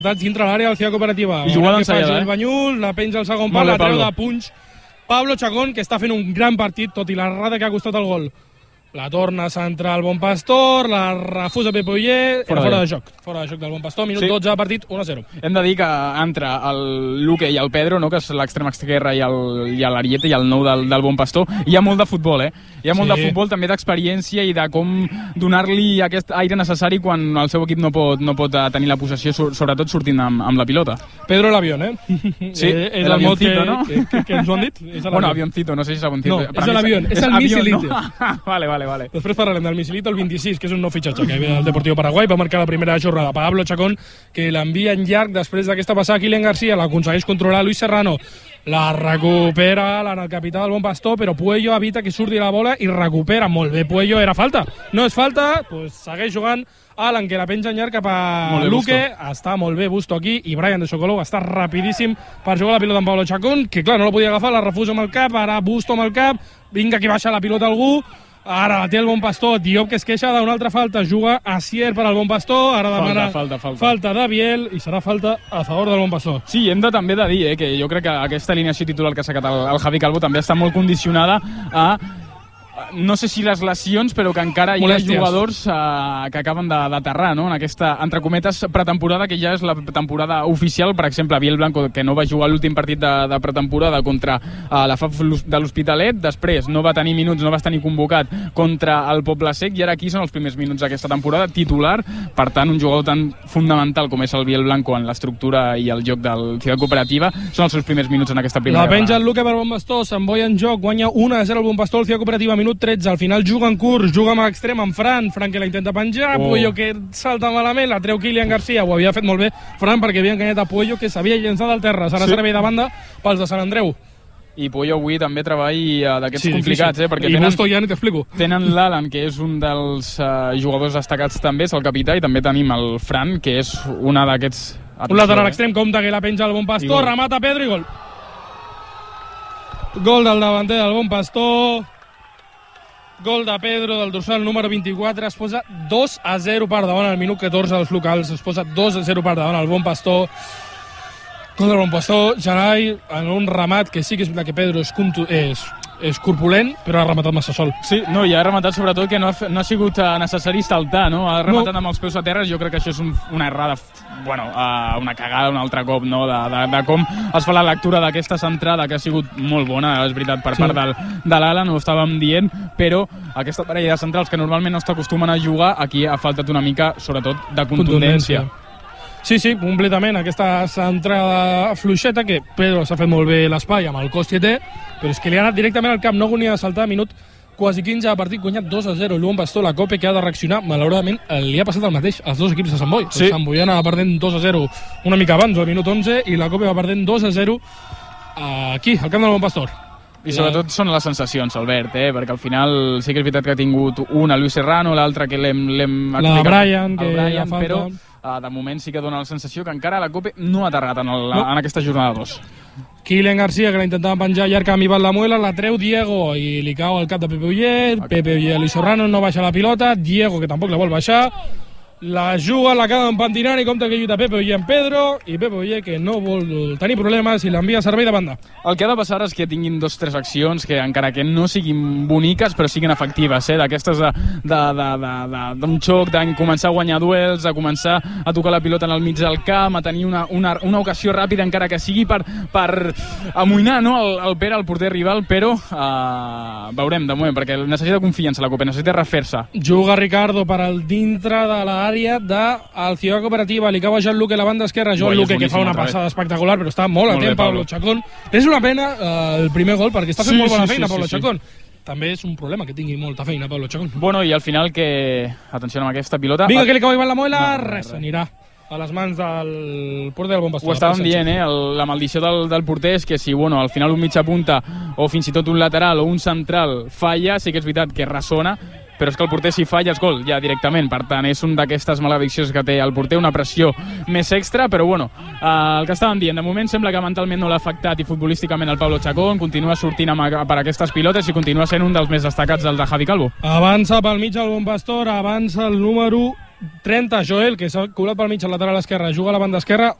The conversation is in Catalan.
dintre l'àrea del Ciutat Cooperativa. I jugada ensaiada, El Banyul, la penja al segon pal, la treu de punys. Pablo Chacón, que està fent un gran partit, tot i l'errada que ha costat el gol. La torna a centrar el Bon Pastor, la refusa Pepe Oller, fora de joc del Bon Pastor, minut 12 de partit, 1-0. Hem de dir que entre el Luque i el Pedro, no, que és l'extrem esquerre, i l'Ariete i el nou del Bon Pastor, hi ha molt de futbol, Hi ha molt de futbol, també d'experiència i de com donar-li aquest aire necessari quan el seu equip no pot tenir la possessió, sobretot sortint amb la pilota. Pedro l'avión, Sí, és el mot que ens ho han dit. Bueno, avioncito, no sé si és avioncito. No, és l'avión, és el Misilito. Vale. Després parlarem del Misilito, el 26, que és un nou fitxatge que ve del Deportivo Paraguay, va marcar la primera jornada. Pablo Chacón, que l'envia en llarg després d'aquesta passada. Kylian García l'aconsegueix controlar Luis Serrano. La recupera el capità del Bon Pastor, però Puello evita que surti la bola i recupera molt bé. Puello, era falta. No és falta, doncs segueix jugant Alan, que la penja en llarg cap a Luque. Està molt bé Busto aquí, i Brian de Sokolov està rapidíssim per jugar la pilota amb Pablo Chacón, que clar, no la podia agafar, la refusa amb el cap, ara Busto amb el cap, vinga que baixa la pilota algú. Ara la té el Bon Pastor, Diop, que es queixa d'una altra falta, juga Asier per al Bon Pastor, ara demana falta de Biel, i serà falta a favor del Bon Pastor. Sí, hem també de dir que jo crec que aquesta alineació titular que ha sacat el Javi Calvo també està molt condicionada a, no sé si les lesions, però que encara hi ha jugadors que acaben d'aterrar, no? En aquesta, entre cometes, pretemporada, que ja és la temporada oficial. Per exemple, Biel Blanco, que no va jugar l'últim partit de pretemporada contra la FAF de l'Hospitalet, després no va tenir minuts, no va estar ni convocat contra el Poble Sec, i ara aquí són els primers minuts d'aquesta temporada, titular. Per tant, un jugador tan fundamental com és el Biel Blanco en l'estructura i el joc del Ciutat Cooperativa, són els seus primers minuts en aquesta primera. La penja el Luque per Bon Pastor, s'emboia en joc, guanya 1-0 el Bon Pastor, el Ciutat Cooperativa, minut 13, al final juga en curs, juga amb l'extrem amb Fran que la intenta penjar, Puello que salta malament, la treu Kylian García, ho havia fet molt bé Fran perquè havia enganyat a Puello, que s'havia llençat al terra, serà servei de banda pels de Sant Andreu. I Puello avui també treball d'aquests complicats, perquè i Busto ja ni t'explico. Tenen l'Alan, que és un dels jugadors destacats també, és el capità, i també tenim el Fran, que és una d'aquests... Un lateral extrem, compte que la penja el Bon Pastor, remata Pedro i gol. Gol del davanter del Bon Pastor. Gol de Pedro, del dorsal número 24, es posa 2-0 per davant al minut 14 dels locals, es posa 2-0 per davant al Bon Pastor. Gol del Bon Pastor, Gerai, en un remat que sí que és veritat que Pedro és corpulent, però ha rematat massa sol. Sí, no, i ha rematat sobretot que no ha sigut necessari saltar, no? Ha rematat amb els peus a terra, jo crec que això és una errada, una cagada un altre cop, no? De com es fa la lectura d'aquesta centrada, que ha sigut molt bona, és veritat, per part de l'Alan, ho estàvem dient, però aquesta parella de centrals que normalment no s'acostumen a jugar, aquí ha faltat una mica, sobretot, de contundència. Sí, completament, aquesta centrada fluixeta, que Pedro s'ha fet molt bé l'espai amb el cost que té, però és que li ha anat directament al cap, no agonia de saltar, minut quasi 15 de partit, guanyat 2-0, el Bon Pastor, la Cope, que ha de reaccionar, malauradament li ha passat el mateix als dos equips de Sant Boi. Sí. Sant Boi anava perdent 2-0 una mica abans, al minut 11, i la Cope va perdent 2-0 aquí, al camp del Bon Pastor. I sobretot són les sensacions, Albert, perquè al final sí que és veritat que ha tingut una Luis Serrano, l'altra que l'hem explicat. Brian, que ja falta. Però de moment sí que dona la sensació que encara la Cope no ha aterrat en aquesta jornada 2. Kylian García, que la intentava penjar llarg amb Ivan Lamuela, la treu Diego i li cau al cap de Pepe Oller. Pepe Oller, Luis Serrano no baixa la pilota, Diego, que tampoc la vol baixar, la juga, l'acaba empentinant i compta que lluita Pepe Oller en Pedro, i Pepe Oller, que no vol tenir problemes, i l'envia a servei de banda. El que ha de passar és que tinguin 2 o 3 accions que, encara que no siguin boniques, però siguin efectives, d'aquestes d'un xoc, de començar a guanyar duels, de començar a tocar la pilota en el mig del camp, a tenir una ocasió ràpida, encara que sigui per amoïnar, no, el Pere, el porter rival, però veurem de moment, perquè necessita confiança la Copa, necessita refer-se. Juga Ricardo per al dintre de l'àrea del Ciutat Cooperativa, li cau a Joan Luque a la banda esquerra, Joan Luque, que fa una passada espectacular, però està molt atent Pablo Chacón. És una pena el primer gol, perquè està fent molt bona feina Pablo Chacón. També és un problema que tingui molta feina Pablo Chacón. Bueno, i al final que... Atenció amb aquesta pilota. Vinga, que li cau Ivan Lamuela, res, anirà a les mans del porter del Bon Pastor. Ho estàvem dient, la maldició del porter és que si al final un mitja punta o fins i tot un lateral o un central falla, sí que és veritat que ressona, però és que el porter si falla és gol ja directament, per tant és un d'aquestes malediccions que té el porter, una pressió més extra, però el que estàvem dient, de moment sembla que mentalment no l'ha afectat i futbolísticament el Pablo Chacón, continua sortint per aquestes pilotes i continua sent un dels més destacats del de Javi Calvo. Avança pel mig el Bon Pastor, avança el número 30, Joel, que s'ha colat pel mig al lateral esquerre, juga a la banda esquerra,